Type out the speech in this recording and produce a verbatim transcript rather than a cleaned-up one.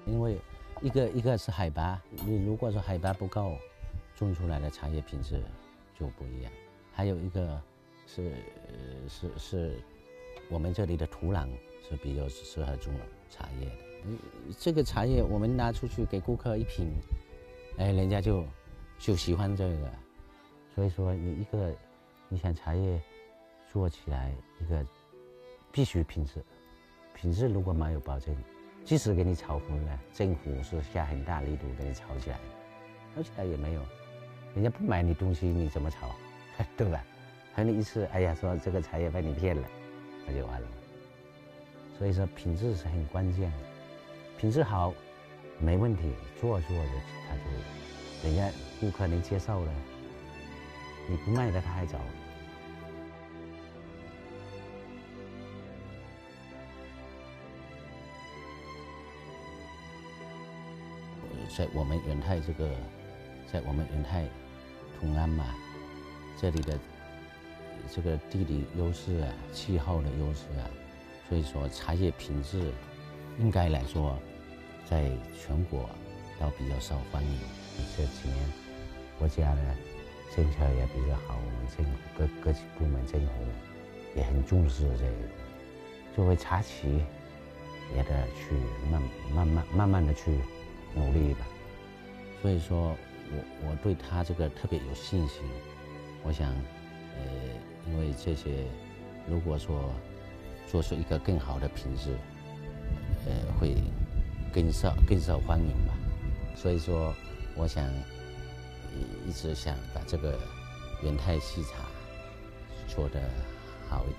因为一个一个是海拔，你如果说海拔不高，种出来的茶叶品质就不一样。还有一个是是是，我们这里的土壤是比较适合种茶叶的。这个茶叶我们拿出去给顾客一品，哎，人家就就喜欢这个。所以说，你一个你想茶叶做起来，一个必须品质，品质如果没有保证，即使给你炒红了，政府是下很大力度给你炒起来，炒起来也没有，人家不买你东西，你怎么炒，对吧？和你一次，哎呀，说这个茶叶被你骗了，那就完了。所以说，品质是很关键的，品质好，没问题，做着做着他就，人家顾客能接受了，你不卖的他还找。在我们元泰这个，在我们元泰同安嘛，这里的这个地理优势啊，气候的优势啊，所以说茶叶品质应该来说，在全国都比较受欢迎。这几年国家的政策也比较好，我们政府各各级部门政府也很重视这个。作为茶企，也得去慢慢慢慢慢的去努力吧。所以说我我对他这个特别有信心。我想，呃，因为这些，如果说做出一个更好的品质，呃，会更受更受欢迎吧。所以说，我想一直想把这个元泰细茶做得好一点。